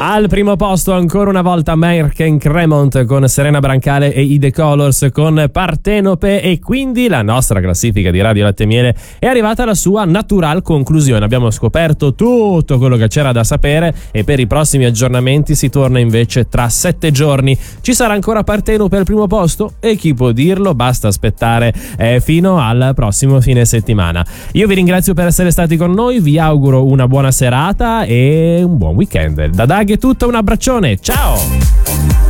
Al primo posto ancora una volta Merck Cremont con Serena Brancale e i The Colors con Partenope, e quindi la nostra classifica di Radio Latte e Miele è arrivata alla sua natural conclusione. Abbiamo scoperto tutto quello che c'era da sapere e per i prossimi aggiornamenti si torna invece tra 7 giorni. Ci sarà ancora Partenope al primo posto? E chi può dirlo? Basta aspettare fino al prossimo fine settimana. Io vi ringrazio per essere stati con noi, vi auguro una buona serata e un buon weekend. Da Dag è tutto, un abbraccione, ciao!